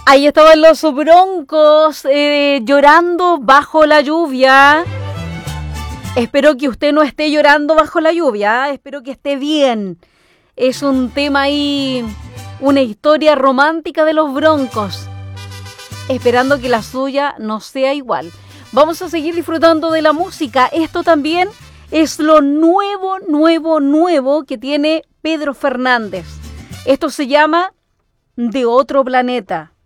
Ahí estaban los Broncos llorando bajo la lluvia. Espero que usted no esté llorando bajo la lluvia, espero que esté bien. Es un tema ahí, una historia romántica de los Broncos. Esperando que la suya no sea igual. Vamos a seguir disfrutando de la música. Esto también es lo nuevo que tiene Pedro Fernández. Esto se llama De Otro Planeta.